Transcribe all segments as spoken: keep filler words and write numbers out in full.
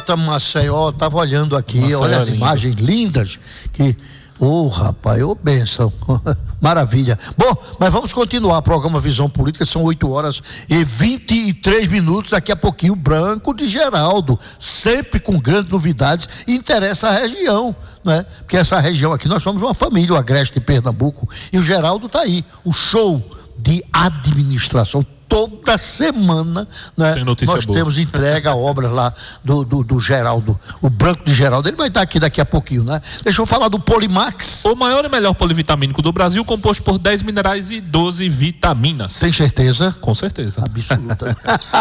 Delta Maceió, estava olhando aqui, Maceió, olha as lindo. imagens lindas que... Ô, oh, rapaz, ô, oh, bênção. Maravilha. Bom, mas vamos continuar o programa Visão Política, são oito horas e vinte e três minutos, daqui a pouquinho, Branco de Geraldo, sempre com grandes novidades, e interessa a região, né? Porque essa região aqui, nós somos uma família, o Agreste de Pernambuco, e o Geraldo está aí, o show de administração, toda semana, né? Nós boa. Temos entrega a obras lá do, do, do Geraldo, o Branco de Geraldo, ele vai estar aqui daqui a pouquinho, né? Deixa eu falar do Polimax. O maior e melhor polivitamínico do Brasil, composto por dez minerais e doze vitaminas. Tem certeza? Com certeza. Absoluta.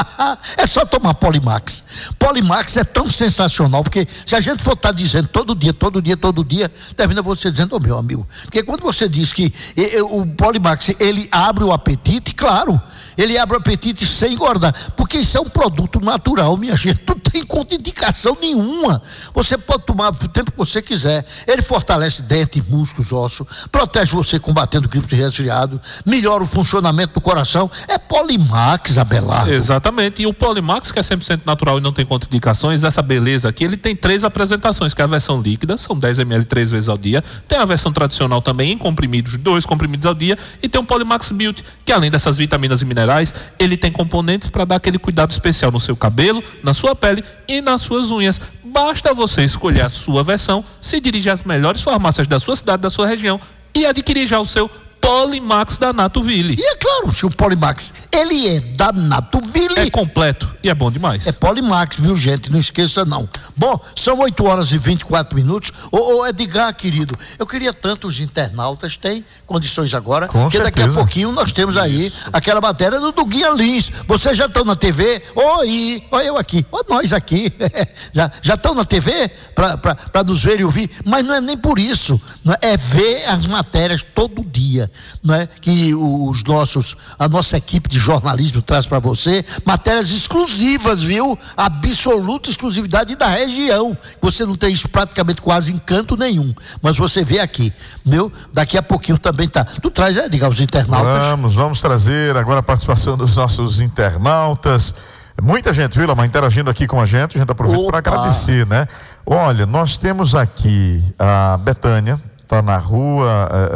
É só tomar Polimax. Polimax é tão sensacional, porque se a gente for estar dizendo todo dia, todo dia, todo dia, termina você dizendo, ô oh, meu amigo, porque quando você diz que e, e, o Polimax, ele abre o apetite, claro, ele abre o apetite sem engordar, porque isso é um produto natural, minha gente, não tem contraindicação nenhuma, você pode tomar o tempo que você quiser, ele fortalece dente, músculos, ossos, protege você combatendo gripe e resfriado, melhora o funcionamento do coração, é Polimax, Abelardo. Exatamente, e o Polimax, que é cem por cento natural e não tem contraindicações, essa beleza aqui, ele tem três apresentações, que é a versão líquida, são dez mililitros três vezes ao dia, tem a versão tradicional também em comprimidos, dois comprimidos ao dia, e tem um Polimax Beauty, que além dessas vitaminas e minerais, ele tem componentes para dar aquele cuidado especial no seu cabelo, na sua pele e nas suas unhas. Basta você escolher a sua versão, se dirigir às melhores farmácias da sua cidade, da sua região e adquirir já o seu Polimax da Natoville. E é claro, se o Polimax, ele é da Natoville. É completo e é bom demais. É Polimax, viu, gente? Não esqueça, não. Bom, são oito horas e vinte e quatro minutos. Ô, ô, Edgar, querido, eu queria tanto os internautas, tem condições agora, Com porque certeza. Daqui a pouquinho nós temos aí aquela matéria do, do Guia Lins. Vocês já estão na T V? Oi, olha eu aqui, olha nós aqui. já já estão na T V para nos ver e ouvir? Mas não é nem por isso, não é, é ver as matérias todo dia. Não é? Que os nossos, a nossa equipe de jornalismo traz para você matérias exclusivas, viu? Absoluta exclusividade da região. Você não tem isso praticamente quase em canto nenhum, mas você vê aqui, meu, daqui a pouquinho também tá. Tu traz, é, diga, os internautas. Vamos, vamos trazer agora a participação dos nossos internautas. Muita gente, viu, Lamar, interagindo aqui com a gente, a gente aproveita para agradecer, né? Olha, nós temos aqui a Betânia, está na rua é,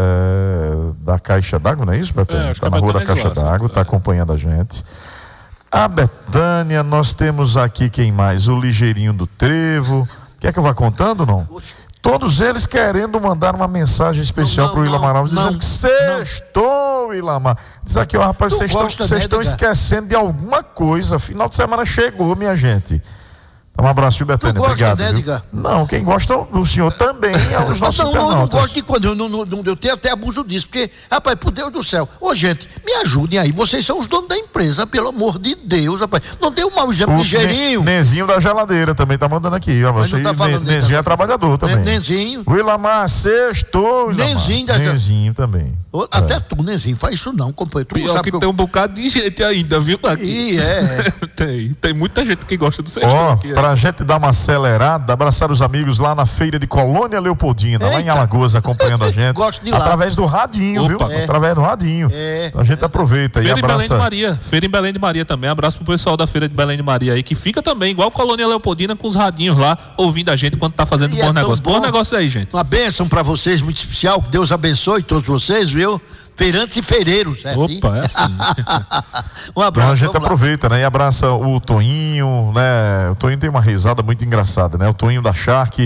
é, da Caixa d'Água, não é isso, Betânia? Está é, na rua da Caixa d'Água, está é. acompanhando a gente. A Betânia, nós temos aqui quem mais? O Ligeirinho do Trevo. Quer que eu vá contando, não? Todos eles querendo mandar uma mensagem especial para o Ilamar Alves, dizendo que sextou, Ilamar. Diz aqui, ó, rapaz, vocês estão, vocês estão esquecendo de alguma coisa. Final de semana chegou, minha gente. Um abraço, viu, Betânia? Obrigado. Né, não, quem gosta do senhor também é os nossos não, não, não gosto de quando eu, não, não, não, eu tenho até abuso disso, porque, rapaz, por Deus do céu, ô gente, me ajudem aí, vocês são os donos da empresa, pelo amor de Deus, rapaz, não tem um mau exemplo, Ligeirinho. Nezinho da geladeira também tá mandando aqui, ó, você, tá falando ne, Nezinho é trabalhador também. Nezinho. O Ilamar, sextou, Nezinho da Nezinho também. Até é. tu, Nezinho, faz isso não, companheiro. Tu Pior sabe que, que tem eu... um bocado de gente ainda, viu, aqui? E é. tem, tem muita gente que gosta do sextou. Ó, aqui, pra é. gente dar uma acelerada, abraçar os amigos lá na feira de Colônia Leopoldina, Eita. lá em Alagoas, acompanhando a gente. Gosto de através lá. do radinho, Opa. viu? É. Através do radinho. É. A gente aproveita Feira e abraça. em Belém de Maria, Feira em Belém de Maria também, abraço pro pessoal da Feira de Belém de Maria aí, que fica também, igual Colônia Leopoldina, com os radinhos lá, ouvindo a gente quando tá fazendo um bom é negócio. Bom. bom negócio aí, gente. Uma bênção pra vocês, muito especial, que Deus abençoe todos vocês, viu? Feirantes e feireiros. É Opa, é assim. Um abraço. Então a gente aproveita, né? E abraça o Toinho, né? O Toinho tem uma risada muito engraçada, né? O Toinho da Shark,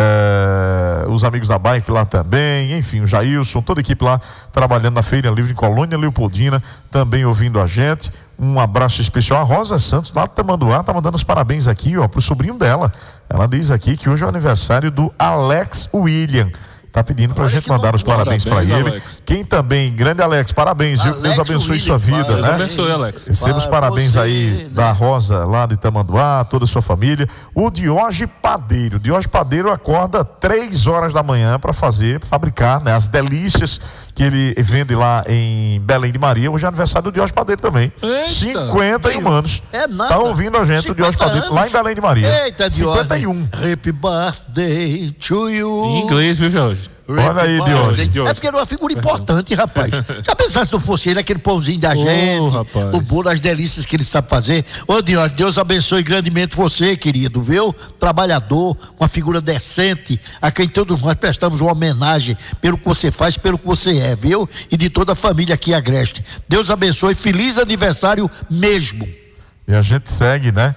é, os amigos da Bike lá também, enfim, o Jailson, toda a equipe lá trabalhando na Feira Livre de Colônia Leopoldina, também ouvindo a gente. Um abraço especial. A Rosa Santos, lá do Tamanduá, tá mandando os parabéns aqui, ó, pro sobrinho dela. Ela diz aqui que hoje é o aniversário do Alex William. Tá pedindo pra Olha gente mandar os parabéns para ele. Alex. Quem também, grande Alex, parabéns, viu? Deus abençoe William, sua vida, Deus né? abençoe, Alex. Receba os parabéns você, aí né? da Rosa, lá de Tamanduá, toda a sua família. O Dioge Padeiro. O Dioge Padeiro acorda três horas da manhã para fazer, fabricar, né, as delícias que ele vende lá em Belém de Maria. Hoje é aniversário do Dioge Padeiro também. Eita. cinquenta e um anos. É nada. Tá ouvindo a gente, o Dioge Padeiro, anos. lá em Belém de Maria. Eita, Dioge. cinquenta e um. Happy birthday to you. Em inglês, viu, Jorge? Olha aí, de hoje, de hoje. É porque era uma figura importante, rapaz. Já pensasse se não fosse ele, aquele pãozinho da gente, oh, rapaz. O bolo, as delícias que ele sabe fazer. Ô, Diógenes, Deus abençoe grandemente você, querido, viu? Trabalhador, uma figura decente, a quem todos nós prestamos uma homenagem pelo que você faz, pelo que você é, viu? E de toda a família aqui Agreste. Deus abençoe, feliz aniversário mesmo. E a gente segue, né?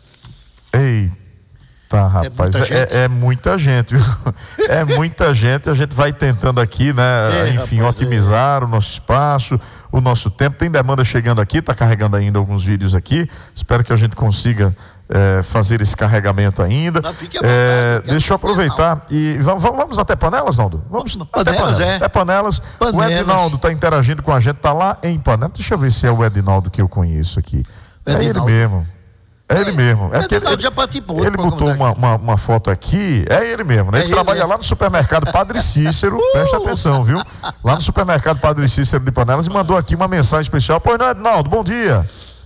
Eita, rapaz, é muita gente, é, é muita gente viu? É muita gente, a gente vai tentando aqui, né? É, enfim, rapaz, otimizar é. o nosso espaço, o nosso tempo. Tem demanda chegando aqui, tá carregando ainda alguns vídeos aqui. Espero que a gente consiga é, fazer esse carregamento ainda. Não, fique à vontade, é, deixa eu aproveitar e vamos, vamos até Panelas, Naldo? Vamos panelas, até Panelas. É. Até Panelas. Panelas. O Edinaldo está interagindo com a gente, tá lá em Panelas. Deixa eu ver se é o Edinaldo que eu conheço aqui. É ele mesmo. É ele mesmo. É ele, ele, já participou, ele botou uma, uma, uma foto aqui, é ele mesmo, né? Ele, é ele trabalha ele. lá no supermercado Padre Cícero, uh! presta atenção, viu? Lá no supermercado Padre Cícero de Panelas e mandou aqui uma mensagem especial. Pois não, Edinaldo, bom dia.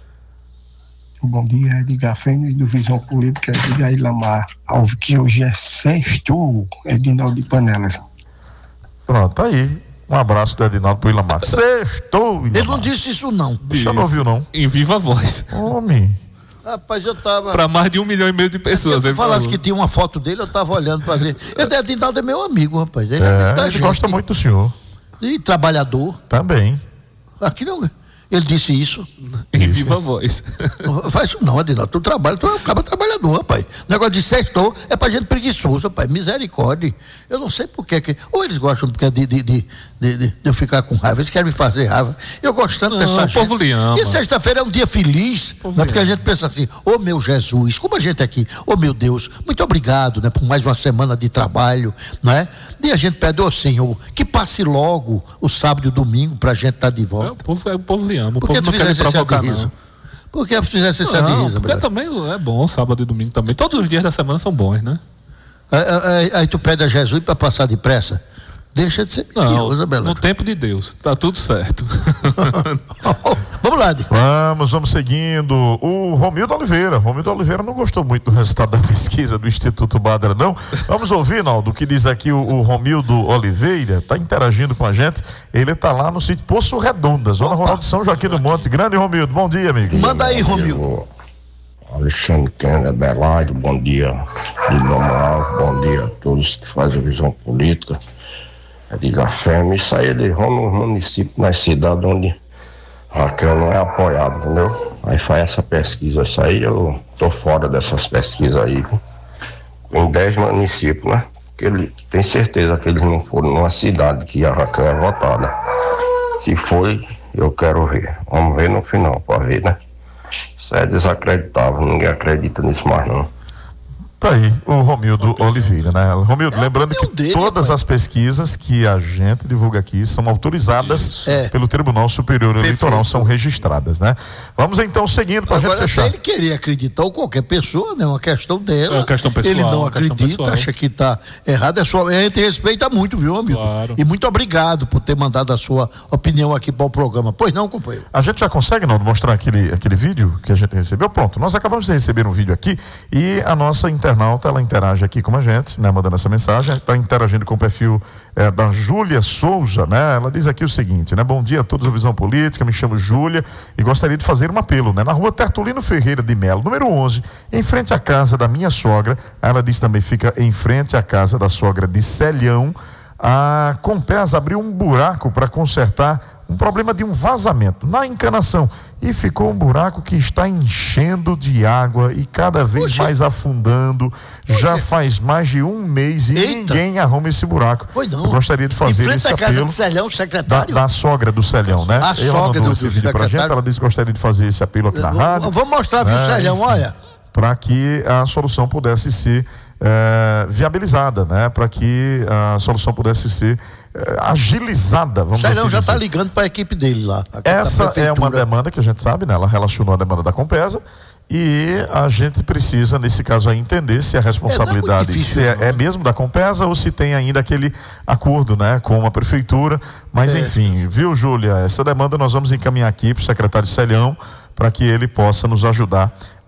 Bom dia, Edgar Fênix do Visão Política, Edgar Ilamar Alves, que hoje é sexto, Edinaldo de Panelas. Pronto, tá aí. Um abraço do Edinaldo pro Ilamar. Sextou, Ilamar. Ele não disse isso não. Você não ouviu não? Em viva voz. Homem. Rapaz, eu tava... Para mais de um milhão e meio de pessoas. Se eu falasse que tinha uma foto dele, eu tava olhando para ver. Ele, Edinaldo é meu amigo, rapaz. Ele, é, é ele gosta muito do senhor. E trabalhador. Também. Aqui não... Ele disse isso. Em viva voz. Não faz isso não, Adinaldo. Tu trabalha, tu é um cara trabalhador, rapaz. O negócio de sextou é pra gente preguiçoso, rapaz. Misericórdia. Eu não sei por que. Ou eles gostam de, de, de, de, de, de eu ficar com raiva, eles querem me fazer raiva. Eu gosto tanto dessa gente. O povo lhe ama. E sexta-feira é um dia feliz, né? Porque a gente pensa assim, ô oh, meu Jesus, como a gente aqui, ô oh, meu Deus, muito obrigado, né? Por mais uma semana de trabalho, né? E a gente pede, ô oh, Senhor, que passe logo o sábado e o domingo pra gente estar tá de volta. É, o povo, é, o povo lhe ama, o Por povo não quer me provocar, não. Por que fizesse esse não, porque também é bom, sábado e domingo também. Todos os dias da semana são bons, né? Aí, aí, aí tu pede a Jesus para passar depressa? Deixa de ser não, no tempo de Deus, tá tudo certo. Vamos lá, Dico. Vamos, vamos seguindo. O Romildo Oliveira. Romildo Oliveira não gostou muito do resultado da pesquisa do Instituto Badra, não. Vamos ouvir, Naldo, o que diz aqui o, o Romildo Oliveira, está interagindo com a gente. Ele está lá no sítio Poço Redonda, Zona Rural de São Joaquim do Monte. Grande Romildo, bom dia, amigo. Manda aí, Romildo. Alexandre Kennedy, Adelaide, bom dia. Ilamar, bom dia a todos que fazem a visão política. Edgar Fênix, isso aí eles vão no município, nas cidades onde Raquel não é apoiado, entendeu? Aí faz essa pesquisa, isso aí eu tô fora dessas pesquisas aí. Em dez municípios, né? Que ele tem certeza que eles não foram numa cidade que a Raquel é votada. Se foi, eu quero ver. Vamos ver no final, para ver, né? Isso é desacreditável, ninguém acredita nisso mais não. Tá aí o Romildo Oliveira, né? Romildo, é, lembrando que dele, todas rapaz. as pesquisas que a gente divulga aqui são autorizadas é. pelo Tribunal Superior Perfeito. Eleitoral, são registradas, né? Vamos então seguindo para a gente fechar. Se ele querer acreditar ou qualquer pessoa, né? Uma questão dela. É uma questão pessoal, ele não acredita, acha que está errado. É sua, a gente respeita muito, viu, amigo? Claro. E muito obrigado por ter mandado a sua opinião aqui para o programa. Pois não, companheiro? A gente já consegue, não, mostrar aquele, aquele vídeo que a gente recebeu? Pronto, nós acabamos de receber um vídeo aqui e a nossa internacional ela interage aqui com a gente, né, mandando essa mensagem, está interagindo com o perfil é, da Júlia Souza, né, ela diz aqui o seguinte, né, bom dia a todos da Visão Política, me chamo Júlia e gostaria de fazer um apelo, né, na rua Tertulino Ferreira de Melo, número onze, em frente à casa da minha sogra, ela diz também fica em frente à casa da sogra de Celhão, a Compes abriu um buraco para consertar um problema de um vazamento na encanação e ficou um buraco que está enchendo de água e cada vez Oxe. mais afundando. Oxe. Já faz mais de um mês e Eita. ninguém arruma esse buraco. Pois não. Eu gostaria de fazer esse apelo. Casa do Celhão, secretário? Da, da sogra do Celhão, né? A ela sogra mandou do, esse do vídeo pra gente, ela disse que gostaria de fazer esse apelo aqui na rádio. Vamos mostrar, viu, né? Celhão, olha. Para que a solução pudesse ser é, viabilizada, né? Para que a solução pudesse ser é, agilizada, vamos dizer. O Celhão já está ligando para a equipe dele lá. Essa é uma demanda que a gente sabe, né? Ela relacionou a demanda da Compesa e a gente precisa, nesse caso aí, entender se a responsabilidade é, difícil, se é, é mesmo da Compesa ou se tem ainda aquele acordo, né? Com a prefeitura, mas é. enfim, viu, Júlia? Essa demanda nós vamos encaminhar aqui para o secretário Celhão para que ele possa nos ajudar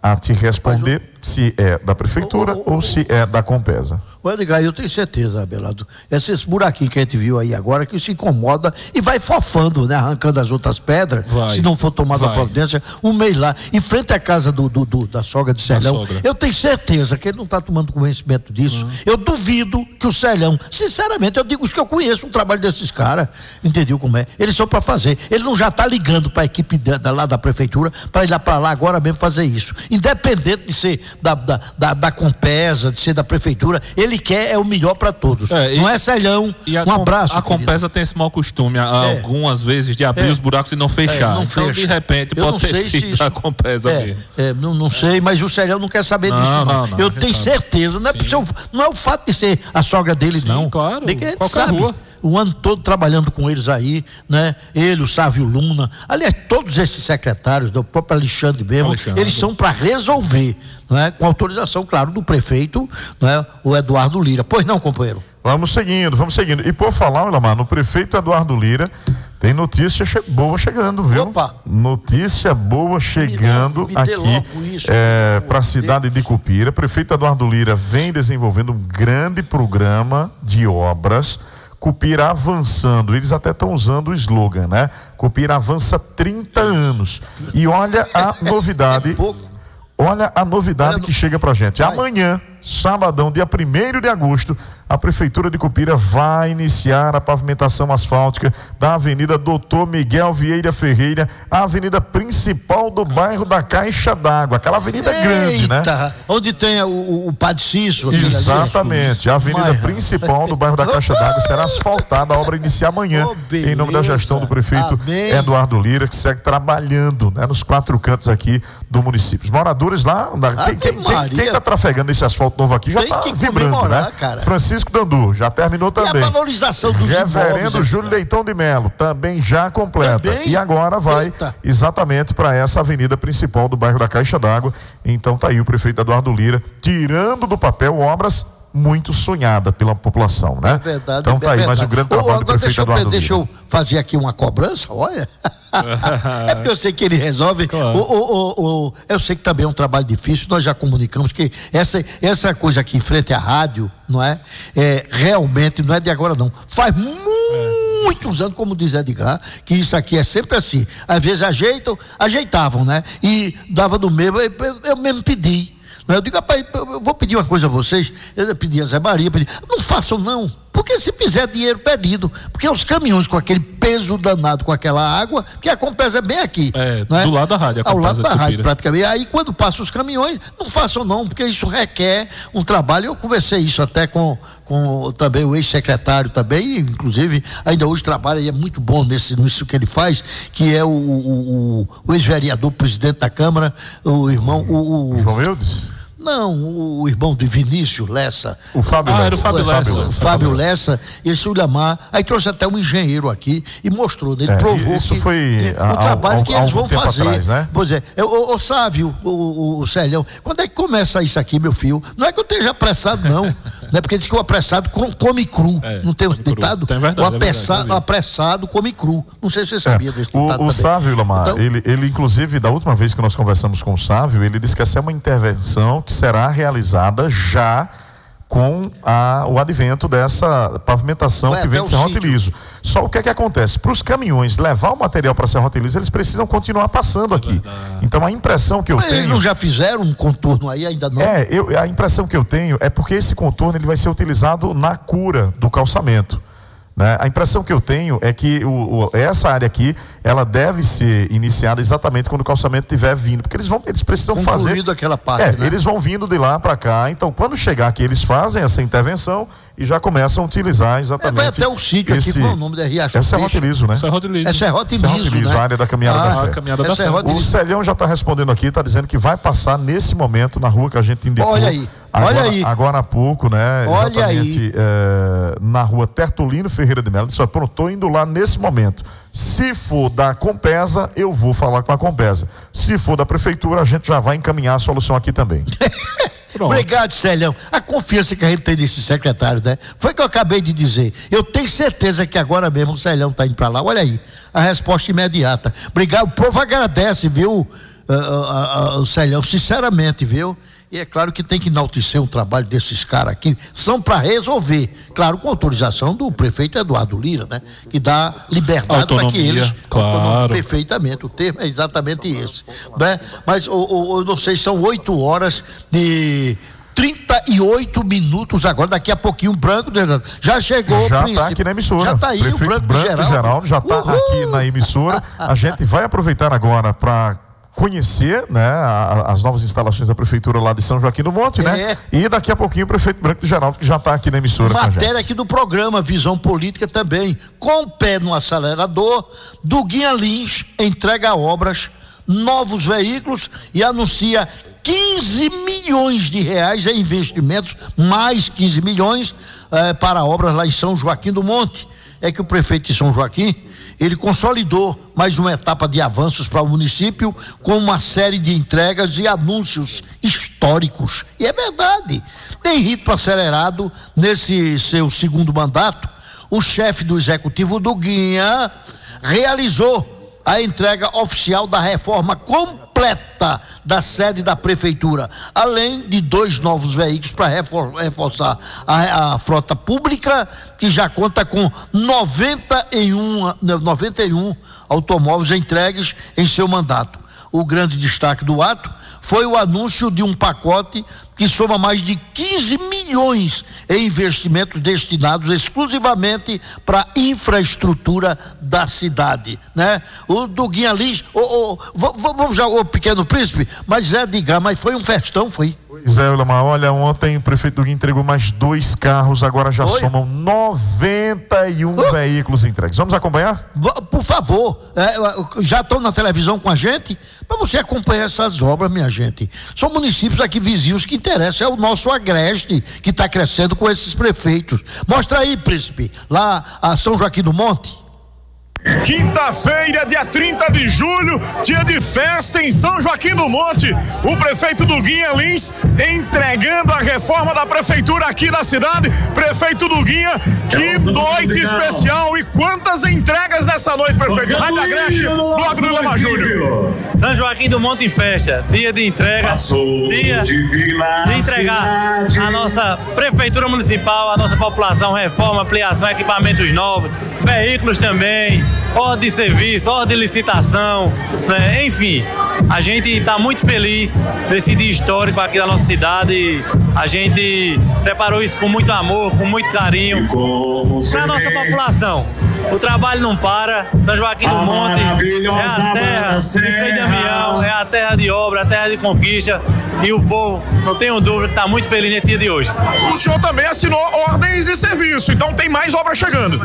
a te responder se é da prefeitura ou se é da Compesa. Ô Edgar, eu tenho certeza, Abelardo, esse buraquinho que a gente viu aí agora, que se incomoda e vai fofando, né? Arrancando as outras pedras, vai, se não for tomada a vai. providência, um mês lá, em frente à casa do, do, do- da sogra de Celhão, sogra. eu tenho certeza que ele não está tomando conhecimento disso. Eu duvido que o Celhão, sinceramente, eu digo isso que eu conheço o trabalho desses caras, entendeu como é? Eles são para fazer. Ele não já está ligando para a equipe da, da- lá da prefeitura para ir lá para lá agora mesmo fazer isso. Independente de ser da, da, da, da Compesa, de ser da prefeitura, ele quer é o melhor para todos. É, e- não é Celhão. E a Um Com- abraço. A querido. Compesa tem esse mau costume, a- É. algumas vezes, de abrir É. os buracos e não fechar. É, não então, fecha. de repente, Eu não pode ter sei se sido isso- a Compesa É, mesmo. é, não, não sei, mas o Celhão não quer saber Não, disso, não. não, não, eu a gente tenho sabe. certeza, não é, Sim. seu- não é o fato de ser a sogra dele, Sim, não. claro, Bem que a gente qualquer sabe. rua. O ano todo trabalhando com eles aí, né? Ele, o Sávio Luna, aliás, todos esses secretários, do próprio Alexandre mesmo, Alexandre. eles são para resolver, não é? Com autorização, claro, do prefeito, não é? O Eduardo Lira. Pois não, companheiro? Vamos seguindo, vamos seguindo. E por falar, Willamar, no prefeito Eduardo Lira, tem notícia che- boa chegando, viu? Opa! Notícia boa chegando me dê aqui logo isso, é, por para a Deus. cidade de Cupira. Prefeito Eduardo Lira vem desenvolvendo um grande programa de obras. Cupira avançando, eles até estão usando o slogan, né? Cupira avança trinta anos. E olha a novidade. É pouco. Olha a novidade Olha que no- chega pra gente. Vai. Amanhã, sabadão, dia primeiro de agosto, a Prefeitura de Cupira vai iniciar a pavimentação asfáltica da Avenida Doutor Miguel Vieira Ferreira, a avenida principal do bairro da Caixa d'Água. Aquela avenida grande, né? Eita, onde tem o, o, o Padre Cícero. aquele ali. Exatamente. A avenida Mas- principal do bairro da Caixa d'Água será asfaltada. A obra inicia amanhã, Oh, em nome da beleza. gestão do prefeito Amém. Eduardo Lira, que segue trabalhando, né, nos quatro cantos aqui do município. Os moradores lá, da- quem, Ave quem, quem, Maria. quem tá trafegando esse asfalto novo aqui já Tem tá que vibrando, comemorar, né? cara. Francisco Dandu já terminou E também. a valorização dos imóveis. Reverendo aqui, Júlio cara. Leitão de Melo também já completa. Também? E agora vai Eita. exatamente para essa avenida principal do bairro da Caixa d'Água. Então tá aí o prefeito Eduardo Lira tirando do papel obras muito sonhada pela população, né? É verdade. Então tá é aí mais um verdade. grande Ô, trabalho do agora prefeito deixa eu, Eduardo deixa Lira. eu fazer aqui uma cobrança, olha. É porque eu sei que ele resolve. Claro. O, o, o, o- eu sei que também é um trabalho difícil. Nós já comunicamos que essa, essa coisa aqui em frente à rádio, não é? É realmente não é de agora, não. Faz muitos anos, como diz Edgar, que isso aqui é sempre assim. Às vezes ajeitam, ajeitavam, né? E dava do mesmo. Eu, eu- eu mesmo pedi. Eu digo, rapaz, eu vou pedir uma coisa a vocês. Eu pedi a Zé Maria, pedi, não façam não, porque se fizer dinheiro perdido, porque os caminhões com aquele peso danado, com aquela água, porque a Compesa é bem aqui. É, não é? do lado da rádio, a Ao lado Compesa da de rádio, Cupira. praticamente. Aí quando passam os caminhões, não façam não, porque isso requer um trabalho. Eu conversei isso até com, com também o ex-secretário também, inclusive ainda hoje trabalha e é muito bom nesse, nisso que ele faz, que é o, o, o, o ex-vereador, presidente da Câmara, o irmão, o, o João Eudes? não, o irmão do Vinícius Lessa. O Fábio Ah, Lessa. era o Fábio Lessa. O Fábio Lessa, esse Ulamar, aí trouxe até um engenheiro aqui e mostrou, ele É, provou isso que foi que há- o trabalho há- que há eles algum vão tempo fazer. atrás, né? Pois é, é, o, o Sávio, o, o, o Celhão, quando é que começa isso aqui, meu filho? Não é que eu esteja apressado, não. Não é porque diz que o apressado com- come cru. É, não tem um come cru. ditado? Tem verdade, o é verdade, apressado, eu vi. o apressado come cru. Não sei se você sabia desse É, ditado o, o também. Sávio, Lamar, Então, ele, ele inclusive, da última vez que nós conversamos com o Sávio, ele disse que essa é uma intervenção que será realizada já com a, o advento dessa pavimentação Vai que até vem de o Serrote sítio. Liso. Só o que é que acontece? Para os caminhões levar o material para Serrote Liso, eles precisam continuar passando aqui. Então a impressão que eu mas eles tenho... não já fizeram um contorno aí, ainda não? É, eu, a impressão que eu tenho é porque esse contorno ele vai ser utilizado na cura do calçamento. Né? A impressão que eu tenho é que o, o, essa área aqui, ela deve ser iniciada exatamente quando o calçamento estiver vindo, porque eles vão, eles precisam fazer. Concluído aquela parte, É, né? eles vão vindo de lá para cá. Então, quando chegar aqui, eles fazem essa intervenção e já começam a utilizar É, exatamente. vai até o sítio esse, aqui, qual é o nome da Riacho? É o Serrote Liso, né? Serrote Liso. É Serrote Serrote Liso, Liso, né? a área da Caminhada da Fé. a Caminhada é da Fé. Serrote O Liso. Celhão já está respondendo aqui, está dizendo que vai passar nesse momento na rua que a gente indicou. Olha aí, agora, olha aí. Agora há pouco, né? Olha exatamente, é, na rua Tertulino Ferreira de Melo. Disse, ó, pronto, estou indo lá nesse momento. Se for da Compesa, eu vou falar com a Compesa. Se for da Prefeitura, a gente já vai encaminhar a solução aqui também. Pronto. Obrigado, Celhão. A confiança que a gente tem nesses secretários, né? Foi o que eu acabei de dizer. Eu tenho certeza que agora mesmo o Celhão está indo para lá. Olha aí, a resposta imediata. Obrigado, o povo agradece, viu? uh, uh, uh, uh, Celhão, sinceramente, viu? E é claro que tem que enaltecer um trabalho desses caras aqui, são para resolver, claro, com autorização do prefeito Eduardo Lira, né? Que dá liberdade para que eles, claro. Perfeitamente, o termo é exatamente esse, né? Mas eu, eu, eu não sei, são oito horas de trinta e oito minutos agora, daqui a pouquinho o Branco já chegou. Já está aqui na emissora. Já está aí Prefeito o Branco, Branco Geraldo. Geraldo já está aqui na emissora. A gente vai aproveitar agora para conhecer, né, a, as novas instalações da prefeitura lá de São Joaquim do Monte, né? É. E daqui a pouquinho o prefeito Branco Geraldo, que já está aqui na emissora. Matéria aqui do programa Visão Política também, com o pé no acelerador, Duguinha Lins entrega obras, novos veículos e anuncia quinze milhões de reais em investimentos, mais quinze milhões eh, para obras lá em São Joaquim do Monte. É que o prefeito de São Joaquim, ele consolidou mais uma etapa de avanços para o município com uma série de entregas e anúncios históricos. E é verdade, tem ritmo acelerado nesse seu segundo mandato. O chefe do executivo, Duguinha, realizou a entrega oficial da reforma completa da sede da prefeitura, além de dois novos veículos para refor- reforçar a, a frota pública, que já conta com noventa e um, noventa e um automóveis entregues em seu mandato. O grande destaque do ato foi o anúncio de um pacote que soma mais de quinze milhões em investimentos destinados exclusivamente para infraestrutura da cidade, né? O Duguinha Lins, oh, oh, vamos já, o Pequeno Príncipe, mas é, diga, mas foi um festão, foi? Pois é, Wilmar, olha, ontem o prefeito Duguinha entregou mais dois carros, agora já Oi? somam noventa e um uh? veículos entregues. Vamos acompanhar? Por favor, é, já estão na televisão com a gente, para você acompanhar essas obras, minha gente. São municípios aqui vizinhos que interessa, é o nosso Agreste que está crescendo com esses prefeitos. Mostra aí, Príncipe, lá a São Joaquim do Monte. Quinta-feira, dia trinta de julho, dia de festa em São Joaquim do Monte. O prefeito Duguinha Lins entregando a reforma da prefeitura aqui da cidade. Prefeito Duguinha, que noite especial e quantas entregas dessa noite, prefeito? Rádio Agreste, do Agro Júnior. São Joaquim do Monte em festa, dia de entrega, dia de entregar a nossa prefeitura municipal, a nossa população, reforma, ampliação, equipamentos novos, veículos também, ordem de serviço, ordem de licitação, né? Enfim, a gente está muito feliz desse dia histórico aqui da nossa cidade. A gente preparou isso com muito amor, com muito carinho para a nossa população. O trabalho não para. São Joaquim do Monte é a terra de Frei Damião, é a terra de obra, a terra de conquista. E o povo, não tenho dúvida, está muito feliz nesse dia de hoje. O senhor também assinou ordens de serviço, então tem mais obra chegando.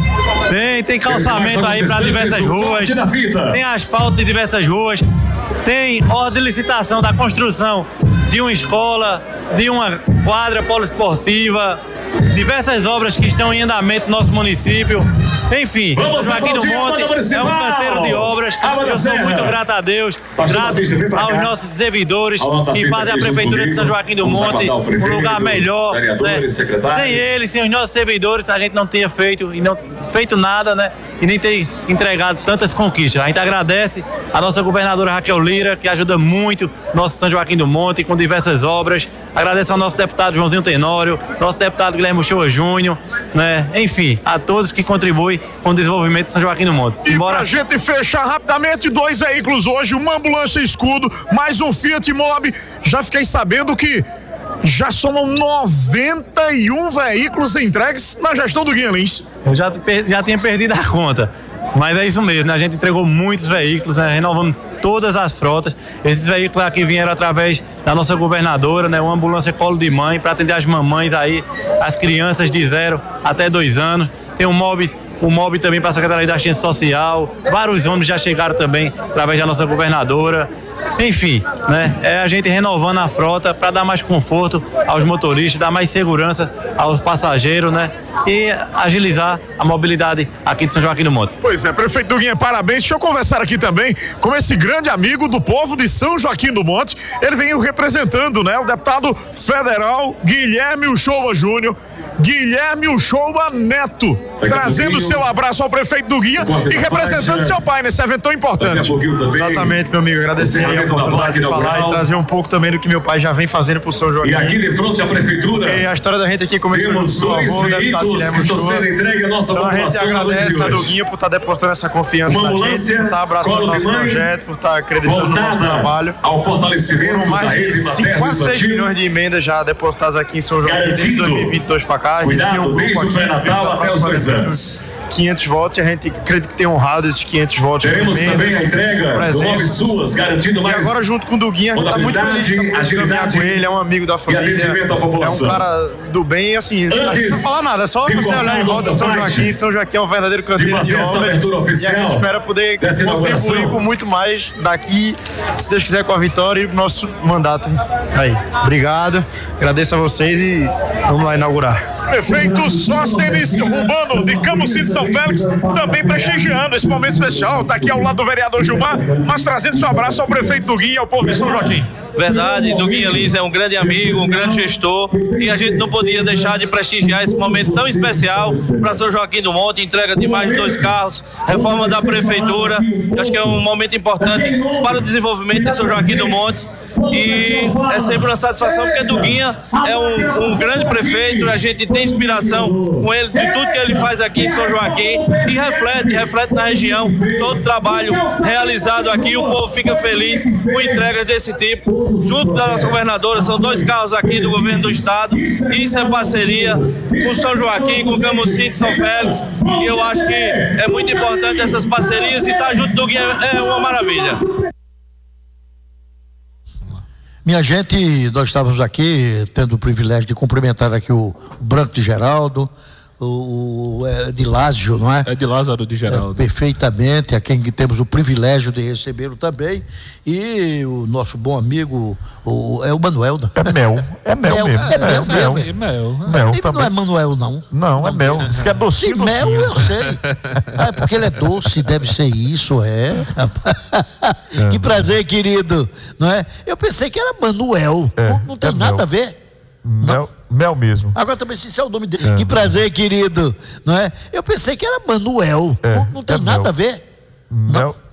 Tem, tem calçamento aí para diversas ruas, tem asfalto de diversas ruas, tem ordem de licitação da construção de uma escola, de uma quadra poliesportiva, diversas obras que estão em andamento no nosso município. Enfim, Joaquim do Monte é um canteiro de obras. Eu sou muito grato a Deus, grato aos nossos servidores que fazem a Prefeitura de São Joaquim do Monte um lugar melhor, né? Sem eles, sem os nossos servidores, a gente não teria feito, e não, feito nada, né? E nem ter entregado tantas conquistas. A gente agradece a nossa governadora Raquel Lira, que ajuda muito nosso São Joaquim do Monte com diversas obras. Agradeço ao nosso deputado Joãozinho Tenório, nosso deputado Guilherme Uchoa Júnior, né? Enfim, a todos que contribuem com o desenvolvimento de São Joaquim do Monte. E Embora... pra gente fechar rapidamente, dois veículos hoje, uma ambulância escudo, mais um Fiat Mobi. Já fiquei sabendo que já somam noventa e um veículos entregues na gestão do Duguinha Lins. Eu já, já tinha perdido a conta, mas é isso mesmo, né? A gente entregou muitos veículos, né? Renovando todas as frotas. Esses veículos aqui vieram através da nossa governadora, né? Uma ambulância colo de mãe para atender as mamães aí, as crianças de zero até dois anos. Tem um mob O MOB também para a Secretaria da Assistência Social, vários ônibus já chegaram também através da nossa governadora. Enfim, né? É a gente renovando a frota para dar mais conforto aos motoristas, dar mais segurança aos passageiros, né? e agilizar a mobilidade aqui de São Joaquim do Monte. Pois é, prefeito Duguinha, parabéns. Deixa eu conversar aqui também com esse grande amigo do povo de São Joaquim do Monte. Ele vem representando, né, o deputado federal Guilherme Uchoa Júnior, Guilherme Uchoa Neto, trazendo seu abraço ao prefeito Duguinha e representando seu pai nesse evento tão importante. Exatamente, meu amigo, agradecer a oportunidade de falar e trazer um pouco também do que meu pai já vem fazendo pro São Joaquim. E aqui de frente à prefeitura. E a história da gente aqui começou junto com o avô, o deputado Guilherme Uchoa. Então a gente agradece a Duguinha por estar depositando essa confiança na gente, por estar abraçando o nosso projeto, por estar acreditando no nosso trabalho. Ao fortalecimento Foram mais de cinco, quase seis milhões de emendas já depositadas aqui em São Joaquim desde dois mil e vinte e dois para cá. A gente tinha um grupo aqui de aproximadamente quinhentos votos e a gente acredita que tem honrado esses quinhentos votos. Teremos também a entrega do nome suas, garantindo mais. E agora, junto com o Duguinha, a gente tá muito feliz de estar caminhar com ele, é um amigo da família, é um cara do bem, e assim, a gente não fala nada, é só você olhar em volta de São Joaquim. São Joaquim é um verdadeiro canteiro de obras e a gente espera poder contribuir com muito mais daqui, se Deus quiser, com a vitória e o nosso mandato. Aí, obrigado, agradeço a vocês e vamos lá inaugurar. Prefeito Sóstenes Urbano de Camusim de São Félix, também prestigiando esse momento especial. Está aqui ao lado do vereador Gilmar, mas trazendo seu abraço ao prefeito Duguinha e ao povo de São Joaquim. Verdade, Duguinha Lins é um grande amigo, um grande gestor, e a gente não podia deixar de prestigiar esse momento tão especial para São Joaquim do Monte, entrega de mais de dois carros, reforma da prefeitura. Acho que é um momento importante para o desenvolvimento de São Joaquim do Monte. E é sempre uma satisfação, porque Duguinha é um, um grande prefeito, a gente tem inspiração com ele, de tudo que ele faz aqui em São Joaquim, e reflete, reflete na região, todo o trabalho realizado aqui, o povo fica feliz com entregas desse tipo, junto da nossa governadora, são dois carros aqui do governo do estado, e isso é parceria com São Joaquim, com Camusim de São Félix, e eu acho que é muito importante essas parcerias, e estar junto do Duguinha é uma maravilha. Minha gente, nós estávamos aqui tendo o privilégio de cumprimentar aqui o Branco de Geraldo, o, o é, de Lázio, não é? É de Lázaro de Geraldo. É, perfeitamente, a quem temos o privilégio de recebê-lo também, e o nosso bom amigo, o, é o Manuel. É Mel, é Mel, mel mesmo. É Mel, é Mel. Mel. É Mel. Mel Ele não é Manuel, não. Não, é Mel. Diz que é docinho. Sim, Mel, eu sei. Ah, é porque ele é doce, deve ser isso, é. é. Que prazer, querido, não é? Eu pensei que era Manuel, é, não, não tem é nada Mel. a ver. Mel, Mel mesmo. Agora também, se é o nome dele. É. Que prazer, querido, não é? Eu pensei que era Manuel, É, não, não tem é nada Mel. a ver. Mel,